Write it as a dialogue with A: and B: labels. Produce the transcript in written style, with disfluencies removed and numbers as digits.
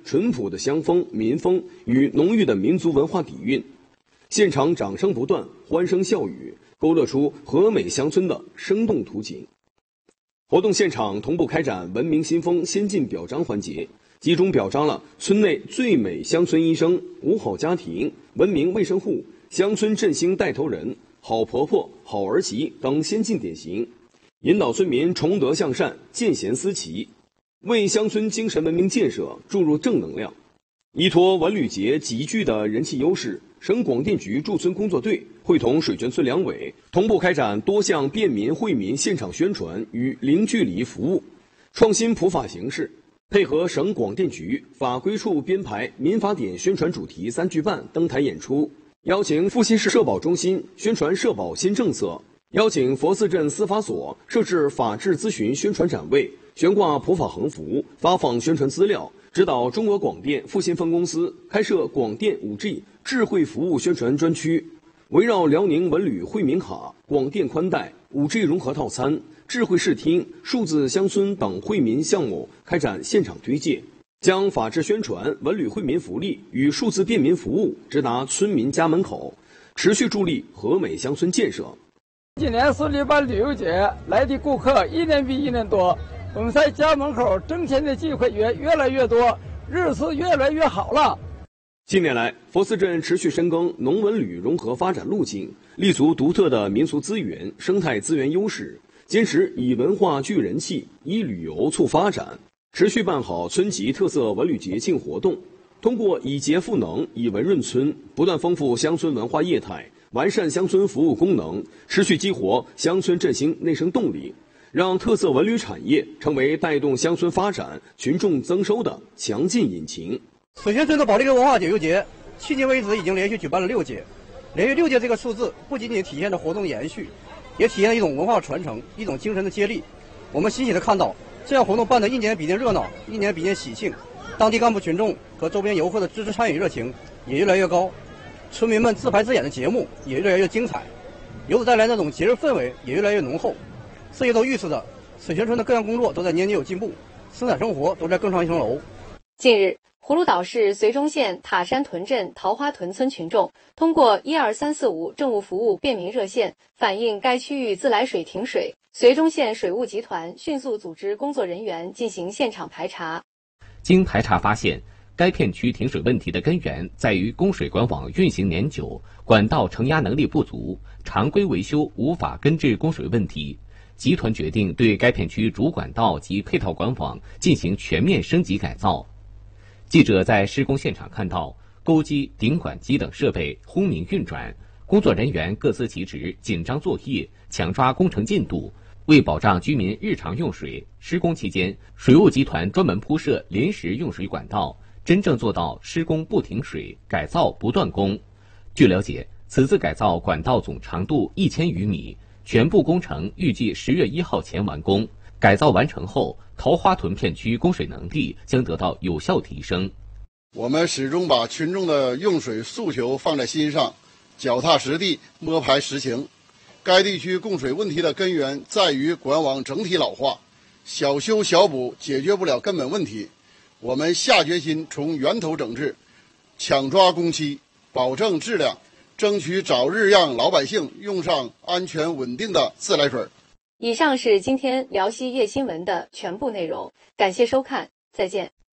A: 淳朴的乡风、民风与浓郁的民族文化底蕴。现场掌声不断，欢声笑语，勾勒出和美乡村的生动图景。活动现场同步开展文明新风先进表彰环节，集中表彰了村内最美乡村医生、五好家庭、文明卫生户、乡村振兴带头人、好婆婆、好儿媳等先进典型，引导村民崇德向善、见贤思齐，为乡村精神文明建设注入正能量。依托文旅节极具的人气优势，省广电局驻村工作队会同水泉村两委同步开展多项便民惠民现场宣传与零距离服务，创新普法形式，配合省广电局法规处编排民法典宣传主题3剧半登台演出，邀请阜西市社保中心宣传社保新政策，邀请佛寺镇司法所设置法治咨询宣传展位，悬挂普法横幅，发放宣传资料，指导中国广电阜新分公司开设广电 5G 智慧服务宣传专区，围绕辽宁文旅惠民卡、广电宽带、5G 融合套餐、智慧视听、数字乡村等惠民项目开展现场推介，将法治宣传、文旅惠民福利与数字便民服务直达村民家门口，持续助力和美乡村建设。
B: 今年是礼拜旅游节，来的顾客一年比一年多，我们在家门口挣钱的机会也越来越多，日子越来越好了。
A: 近年来，佛寺镇持续深耕农文旅融合发展路径，立足独特的民俗资源、生态资源优势，坚持以文化聚人气、以旅游促发展，持续办好村级特色文旅节庆活动，通过以节赋能、以文润村，不断丰富乡村文化业态，完善乡村服务功能，持续激活乡村振兴内生动力，让特色文旅产业成为带动乡村发展、群众增收的强劲引擎。
C: 水泉村的保利根文化解忧节，迄今为止已经连续举办了6届。连续6届这个数字，不仅仅体现着活动延续，也体现了一种文化传承、一种精神的接力。我们欣喜地看到，这样活动办得一年比一年热闹，一年比一年喜庆。当地干部群众和周边游客的支持参与热情也越来越高，村民们自排自演的节目也越来越精彩，由此带来那种节日氛围也越来越浓厚。这些都预示着水泉村的各项工作都在年年有进步，生产生活都在更上一层楼。
D: 近日，葫芦岛市绥中县塔山屯镇桃花屯村群众通过12345政务服务便民热线反映该区域自来水停水，绥中县水务集团迅速组织工作人员进行现场排查。
E: 经排查发现，该片区停水问题的根源在于供水管网运行年久，管道承压能力不足，常规维修无法根治供水问题。集团决定对该片区主管道及配套管网进行全面升级改造。记者在施工现场看到，钩机、顶管机等设备轰鸣运转，工作人员各司其职，紧张作业，抢抓工程进度。为保障居民日常用水，施工期间，水务集团专门铺设临时用水管道，真正做到施工不停水，改造不断工。据了解，此次改造管道总长度1000余米，全部工程预计10月1号前完工。改造完成后，桃花屯片区供水能力将得到有效提升。
F: 我们始终把群众的用水诉求放在心上，脚踏实地，摸排实情。该地区供水问题的根源在于管网整体老化，小修小补解决不了根本问题。我们下决心从源头整治，抢抓工期，保证质量，争取早日让老百姓用上安全稳定的自来水。
D: 以上是今天辽西夜新闻的全部内容，感谢收看，再见。